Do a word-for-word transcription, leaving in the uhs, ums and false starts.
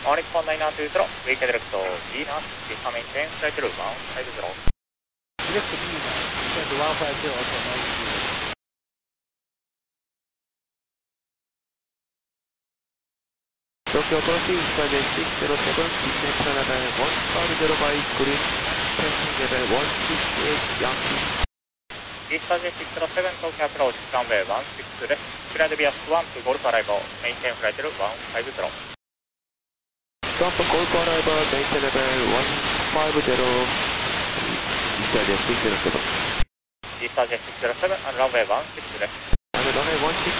On X one nine nine two zero, we can direct to D N A S, become maintain flight level one five zero. Direct to D N A S, descend to one five zero to nine zero. 東京都市スタジェシックゼロセブン、ディセントレベルワンファイブゼロバイクリーン、センシングレベルワンシックスエイトヤンキー。 East Station six zero seven, Tokyo approach, runway one six left, clear the Vias one to Golf arrival, maintain flight level one five zero. Stop Golf arrival, maintain level one five zero, East Station six zero seven. East Station six zero seven, and runway one six left. And runway one six